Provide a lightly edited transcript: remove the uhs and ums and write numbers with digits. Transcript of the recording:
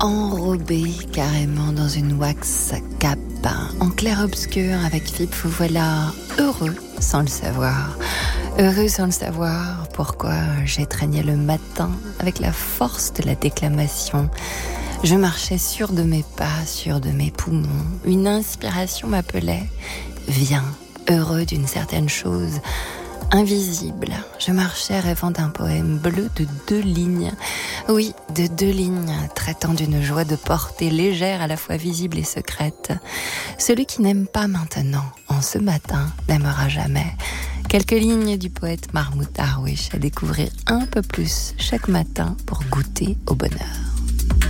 enrobé carrément dans une wax cape, en clair-obscur avec Philippe Fouvola, heureux sans le savoir. Heureux sans le savoir pourquoi j'étreignais le matin avec la force de la déclamation. Je marchais sûr de mes pas, sûr de mes poumons. Une inspiration m'appelait. Viens, heureux d'une certaine chose, invisible. Je marchais rêvant d'un poème bleu de 2 lignes. Oui, de 2 lignes, traitant d'une joie de portée légère à la fois visible et secrète. Celui qui n'aime pas maintenant, en ce matin, n'aimera jamais. Quelques lignes du poète Mahmoud Darwish à découvrir un peu plus chaque matin pour goûter au bonheur.